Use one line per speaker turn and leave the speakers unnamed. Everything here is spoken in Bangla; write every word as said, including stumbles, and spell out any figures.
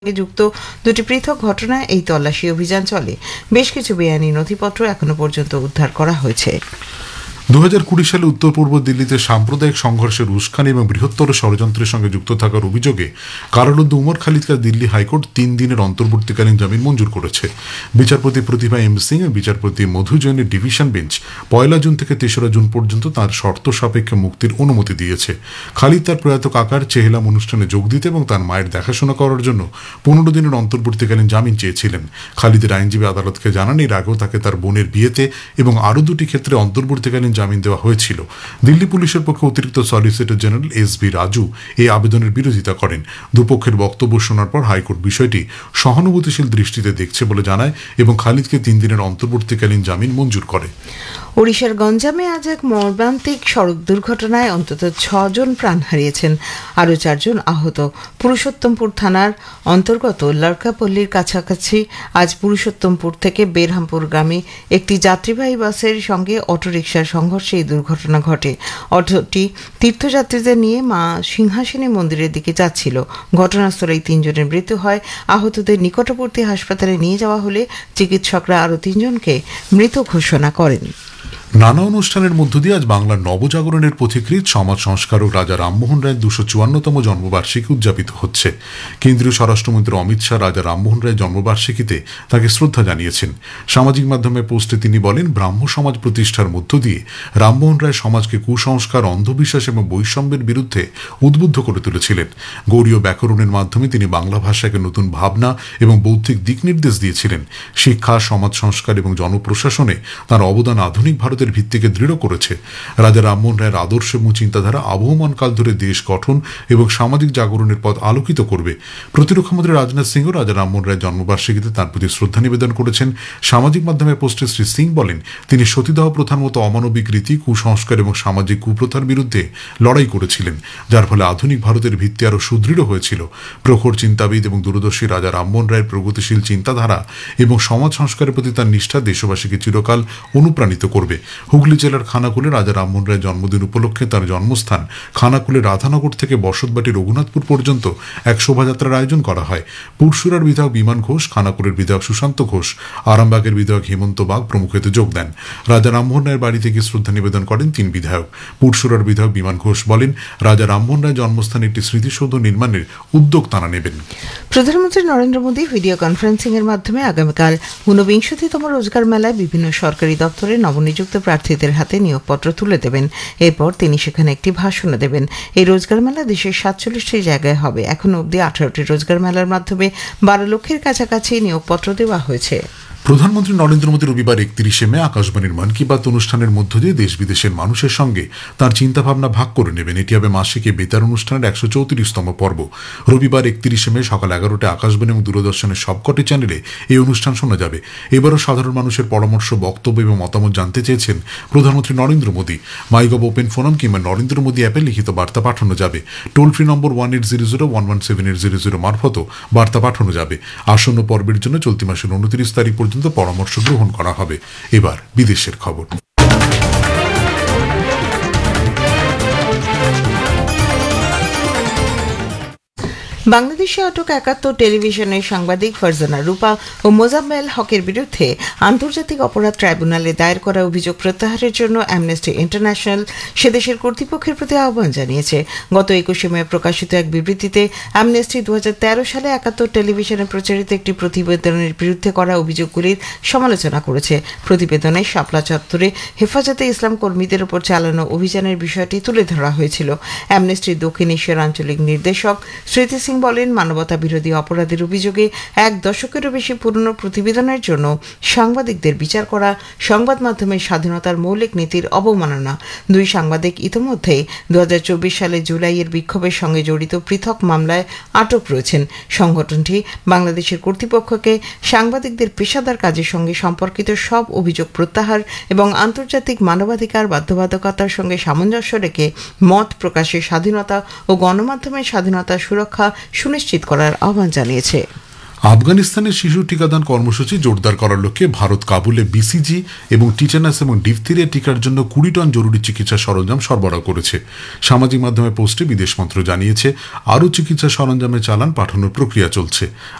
যুক্ত দুটি পৃথক ঘটনায় এই তল্লাশি অভিযান চলে। বেশ কিছু বেআইনি নথিপত্র এখনো পর্যন্ত উদ্ধার করা হয়েছে।
দু হাজার কুড়ি সালে উত্তর পূর্ব দিল্লিতে সাম্প্রদায়িক সংঘর্ষের উস্কানি এবং বৃহত্তর ষড়যন্ত্রের সঙ্গে যুক্ত থাকার অভিযোগে কারারুদ্ধ উমর খালিদকে দিল্লি হাইকোর্ট তিন দিনের অন্তর্বর্তীকালীন জামিন মঞ্জুর করেছে। বিচারপতি প্রতিভা এম সিং ও বিচারপতি মধু জৈনের ডিভিশন বেঞ্চ পয়লা জুন থেকে তেসরা জুন পর্যন্ত তাঁর শর্ত সাপেক্ষে মুক্তির অনুমতি দিয়েছে। খালিদ তার প্রয়াত কাকার চেহলাম অনুষ্ঠানে যোগ দিতে এবং তার মায়ের দেখাশোনা করার জন্য পনেরো দিনের অন্তর্বর্তীকালীন জামিন চেয়েছিলেন। খালিদের আইনজীবী আদালতকে জানান এর আগেও তাকে তার বোনের বিয়েতে এবং আরও দুটি ক্ষেত্রে অন্তর্বর্তীকালীন জামিন দেওয়া হয়েছিল। দিল্লি পুলিশের পক্ষে অতিরিক্ত solicitor general S B Raju এই আবেদনের বিরোধিতা করেন। দুপক্ষের বক্তব্য শোনার পর হাইকোর্ট বিষয়টি সহানুভূতিশীল দৃষ্টিতে দেখছে বলে জানায় এবং খালিদকে তিন দিনের অন্তর্বর্তীকালীন জামিন মঞ্জুর করে।
ওড়িশার গঞ্জামে আজ এক মর্মান্তিক সড়ক দুর্ঘটনায় অন্তত ছজন প্রাণ হারিয়েছেন, আরও চারজন আহত। পুরুষোত্তমপুর থানার অন্তর্গত লড়কাপল্লির কাছাকাছি আজ পুরুষোত্তমপুর থেকে বেরহামপুর গ্রামে একটি যাত্রীবাহী বাসের সঙ্গে অটোরিকশার সংঘর্ষে এই দুর্ঘটনা ঘটে। অটোটি তীর্থযাত্রীদের নিয়ে মা সিংহাসিনী মন্দিরের দিকে যাচ্ছিল। ঘটনাস্থলেই তিনজনের মৃত্যু হয়। আহতদের নিকটবর্তী হাসপাতালে নিয়ে যাওয়া হলে চিকিৎসকরা আরও তিনজনকে মৃত ঘোষণা করেন।
নানা অনুষ্ঠানের মধ্য দিয়ে আজ বাংলার নবজাগরণের পথিকৃৎ সমাজ সংস্কারক রাজা রামমোহন রায়ের দুশো চুয়ান্নতম জন্মবার্ষিকী উদযাপিত হচ্ছে। কেন্দ্রীয় স্বরাষ্ট্রমন্ত্রী অমিত শাহ রাজা রামমোহন রায়ের জন্মবার্ষিকীতে তাকে শ্রদ্ধা জানিয়েছেন। সামাজিক মাধ্যমে পোস্টে তিনি বলেন, ব্রাহ্ম সমাজ প্রতিষ্ঠার মধ্য দিয়ে রামমোহন রায় সমাজকে কুসংস্কার, অন্ধবিশ্বাস এবং বৈষম্যের বিরুদ্ধে উদ্বুদ্ধ করে তুলেছিলেন। গৌড়ীয় ব্যাকরণের মাধ্যমে তিনি বাংলা ভাষাকে নতুন ভাবনা এবং বৌদ্ধিক দিক নির্দেশ দিয়েছিলেন। শিক্ষা, সমাজ সংস্কার এবং জনপ্রশাসনে তার অবদান আধুনিক ভারতের ভিত্তিকে দৃঢ় করেছে। রাজা রামমোহন রায়ের আদর্শ এবং চিন্তাধারা আবহমান কাল ধরে দেশ গঠন এবং সামাজিক জাগরণের পথ আলোকিত করবে। প্রতিরক্ষামন্ত্রী রাজনাথ সিংহ রাজা রামমোহন রায়ের জন্মবার্ষিকীতে তাঁর প্রতি শ্রদ্ধা নিবেদন করেছেন। সামাজিক মাধ্যমে পোস্টে শ্রী সিং বলেন, তিনি সতীদাহ প্রথার মতো অমানবিক রীতি, কুসংস্কার এবং সামাজিক কুপ্রথার বিরুদ্ধে লড়াই করেছিলেন, যার ফলে আধুনিক ভারতের ভিত্তি আরও সুদৃঢ় হয়েছিল। প্রখর চিন্তাবিদ এবং দূরদর্শী রাজা রামমোহন রায়ের প্রগতিশীল চিন্তাধারা এবং সমাজ সংস্কারের প্রতি তার নিষ্ঠা দেশবাসীকে চিরকাল অনুপ্রাণিত করবে। হুগলি জেলার খানাকুলে রাজা রামমোহন রায়ের জন্মদিন উপলক্ষে তার জন্মস্থান খানাকুলে রাধানগর থেকে বসতবাটি রঘুনাথপুর পর্যন্ত এক শোভাযাত্রার আয়োজন করা হয়। পুরসুরার বিধায়ক বিমান ঘোষ, খানাকুলের বিধায়ক সুশান্ত ঘোষ, আরামবাগের বিধায়ক হেমন্ত বাগ প্রমুখ এতে যোগ দেন। রাজা রামমোহন রায়ের বাড়ি থেকে শ্রদ্ধা নিবেদন করেন তিন বিধায়ক। পুরসুরার বিধায়ক বিমান ঘোষ বলেন, রাজা রামমোহন রায়ের জন্মস্থানে একটি স্মৃতিসৌধ নির্মাণের উদ্যোগ তাঁরা নেবেন।
প্রধানমন্ত্রী নরেন্দ্র মোদী ভিডিও কনফারেন্সিং এর মাধ্যমে আগামীকাল ঊনবিংশতিতম রোজগার মেলায় বিভিন্ন সরকারি দপ্তরে নবনিযুক্ত প্রার্থীদের হাতে নিয়োগপত্র তুলে দেবেন। এরপর তিনি সেখানে একটি ভাষণ দেবেন। এই রোজগার মেলা দেশের সাতচল্লিশটি জায়গায় হবে। এখনো অবধি আঠারোটি রোজগার মেলার মাধ্যমে বারো লক্ষের কাছাকাছি নিয়োগপত্র দেওয়া হয়েছে।
প্রধানমন্ত্রী নরেন্দ্র মোদী রবিবার একত্রিশে মে আকাশবাণীর মন কি বাত অনুষ্ঠানের মধ্য দিয়ে দেশ বিদেশের মানুষের সঙ্গে তার চিন্তাভাবনা ভাগ করে নেবেন। এটি হবে মাসিক বেতার অনুষ্ঠানের একশো চৌত্রিশতম পর্ব। রবিবার একত্রিশে মে সকাল এগারোটায় আকাশবাণী এবং দূরদর্শনের সবকটি চ্যানেলে এই অনুষ্ঠান শোনা যাবে। এবারও সাধারণ মানুষের পরামর্শ, বক্তব্য এবং মতামত জানতে চেয়েছেন প্রধানমন্ত্রী Narendra Modi. MyGov open forum কিংবা নরেন্দ্র মোদী অ্যাপে লিখিত বার্তা পাঠানো যাবে। Toll free number one eight zero zero one one seven eight zero zero মারফতও বার্তা পাঠানো যাবে। আসন্ন পর্বের জন্য চলতি মাসের উনত্রিশ তারিখ পর্যন্ত পরামর্শ গ্রহণ করা হবে। এবার বিদেশের খবর।
বাংলাদেশে আটক একাত্তর টেলিভিশনের সাংবাদিক ফারজানা রূপা ও মোজাম্মেল হকের বিরুদ্ধে আন্তর্জাতিক অপরাধ ট্রাইব্যুনালে দায়ের করা অভিযোগ প্রত্যাহারের জন্য অ্যামনেস্টি ইন্টারন্যাশনাল সেদেশের কর্তৃপক্ষের প্রতি আহ্বান জানিয়েছে। গত একুশে মে প্রকাশিত এক বিবৃতিতে অ্যামনেস্টি দু হাজার তেরো সালে একাত্তর টেলিভিশনে প্রচারিত একটি প্রতিবেদনের বিরুদ্ধে করা অভিযোগগুলির সমালোচনা করেছে। প্রতিবেদনে শাপলা চত্বরে হেফাজতে ইসলাম কর্মীদের উপর চালানো অভিযানের বিষয়টি তুলে ধরা হয়েছিল। অ্যামনেস্টির দক্ষিণ এশিয়ার আঞ্চলিক নির্দেশক স্মৃতি সিং বলেন, মানবতা বিরোধী অপরাধের অভিযোগে এক দশকেরও বেশি পুরনো প্রতিবেদনের জন্য সাংবাদিকদের বিচার করা সংবাদ মাধ্যমের স্বাধীনতার মৌলিক নীতির অবমাননা। দুই সাংবাদিক ইতিমধ্যেই দু হাজার চব্বিশ সালে জুলাইয়ের বিক্ষোভের সঙ্গে জড়িত পৃথক মামলায় আটক রয়েছেন। সংগঠনটি বাংলাদেশের কর্তৃপক্ষকে সাংবাদিকদের পেশাদার কাজের সঙ্গে সম্পর্কিত সব অভিযোগ প্রত্যাহার এবং আন্তর্জাতিক মানবাধিকার বাধ্যবাধকতার সঙ্গে সামঞ্জস্য রেখে মত প্রকাশের স্বাধীনতা ও গণমাধ্যমের স্বাধীনতা সুরক্ষা সুনিশ্চিত করার আহ্বান জানিয়েছে।
আফগানিস্তানের শিশু টিকাদান কর্মসূচি জোরদার করার লক্ষ্যে ভারত কাবুলে বিসিজি এবং টিটেনাস এবং ডিপথিরিয়া টিকার জন্য কুড়ি টন জরুরি চিকিৎসা সরঞ্জাম সরবরাহ করেছে। সামাজিক মাধ্যমে পোস্টে বিদেশ মন্ত্রক জানিয়েছে আরও চিকিৎসা সরঞ্জামের চালান পাঠানোর প্রক্রিয়া চলছে।